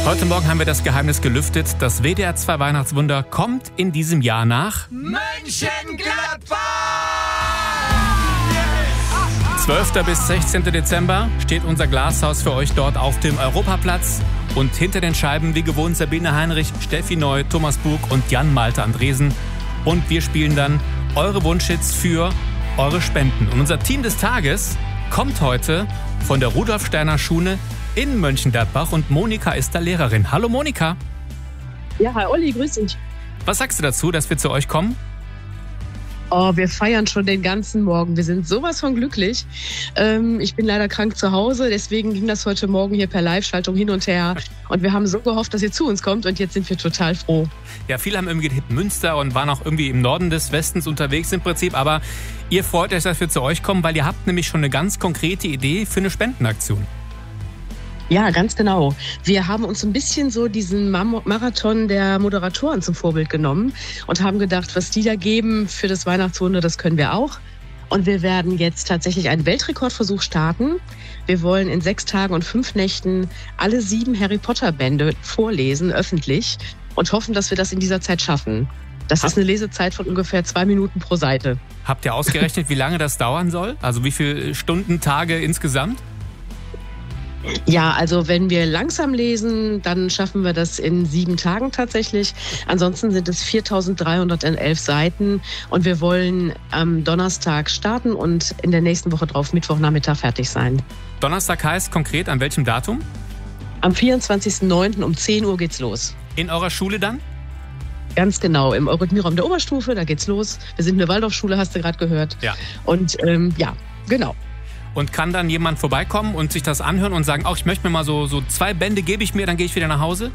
Heute Morgen haben wir das Geheimnis gelüftet. Das WDR 2 Weihnachtswunder kommt in diesem Jahr nach Mönchengladbach! 12. bis 16. Dezember steht unser Glashaus für euch dort auf dem Europaplatz. Und hinter den Scheiben wie gewohnt Sabine Heinrich, Steffi Neu, Thomas Bug und Jan Malte Andresen. Und wir spielen dann eure Wunschhits für eure Spenden. Und unser Team des Tages kommt heute von der Rudolf Steiner Schule in Mönchengladbach und Monika ist da Lehrerin. Hallo Monika. Ja, hi Olli, grüß dich. Was sagst du dazu, dass wir zu euch kommen? Oh, wir feiern schon den ganzen Morgen. Wir sind sowas von glücklich. Ich bin leider krank zu Hause, deswegen ging das heute Morgen hier per Live-Schaltung hin und her. Und wir haben so gehofft, dass ihr zu uns kommt und jetzt sind wir total froh. Ja, viele haben irgendwie gehittet Münster und waren auch irgendwie im Norden des Westens unterwegs im Prinzip. Aber ihr freut euch, dass wir zu euch kommen, weil ihr habt nämlich schon eine ganz konkrete Idee für eine Spendenaktion. Ja, ganz genau. Wir haben uns ein bisschen so diesen Marathon der Moderatoren zum Vorbild genommen und haben gedacht, was die da geben für das Weihnachtswunder, das können wir auch. Und wir werden jetzt tatsächlich einen Weltrekordversuch starten. Wir wollen in 6 Tagen und 5 Nächten alle 7 Harry Potter Bände vorlesen, öffentlich, und hoffen, dass wir das in dieser Zeit schaffen. Das ist eine Lesezeit von ungefähr 2 Minuten pro Seite. Habt ihr ausgerechnet, wie lange das dauern soll? Also wie viele Stunden, Tage insgesamt? Ja, also wenn wir langsam lesen, dann schaffen wir das in 7 Tagen tatsächlich. Ansonsten sind es 4.311 Seiten und wir wollen am Donnerstag starten und in der nächsten Woche drauf Mittwochnachmittag fertig sein. Donnerstag heißt konkret an welchem Datum? Am 24.09. um 10 Uhr geht's los. In eurer Schule dann? Ganz genau, im Eurythmieraum der Oberstufe, da geht's los. Wir sind eine Waldorfschule, hast du gerade gehört. Ja. Und ja, genau. Und kann dann jemand vorbeikommen und sich das anhören und sagen, ich möchte mir mal so 2 Bände gebe ich mir, dann gehe ich wieder nach Hause?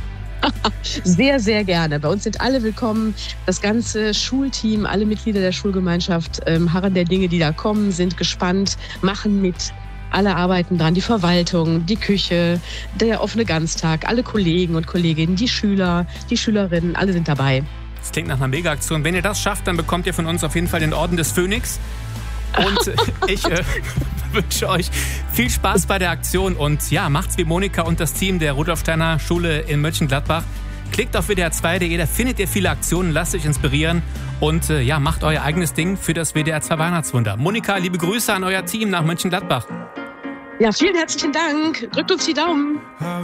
Sehr, sehr gerne. Bei uns sind alle willkommen. Das ganze Schulteam, alle Mitglieder der Schulgemeinschaft harren der Dinge, die da kommen, sind gespannt, machen mit. Alle arbeiten dran, die Verwaltung, die Küche, der offene Ganztag, alle Kollegen und Kolleginnen, die Schüler, die Schülerinnen, alle sind dabei. Das klingt nach einer Mega-Aktion. Wenn ihr das schafft, dann bekommt ihr von uns auf jeden Fall den Orden des Phönix. Und ich wünsche euch viel Spaß bei der Aktion und ja, macht's wie Monika und das Team der Rudolf Steiner Schule in Mönchengladbach. Klickt auf WDR2.de, da findet ihr viele Aktionen, lasst euch inspirieren und macht euer eigenes Ding für das WDR 2 Weihnachtswunder. Monika, liebe Grüße an euer Team nach Mönchengladbach. Ja, vielen herzlichen Dank. Drückt uns die Daumen.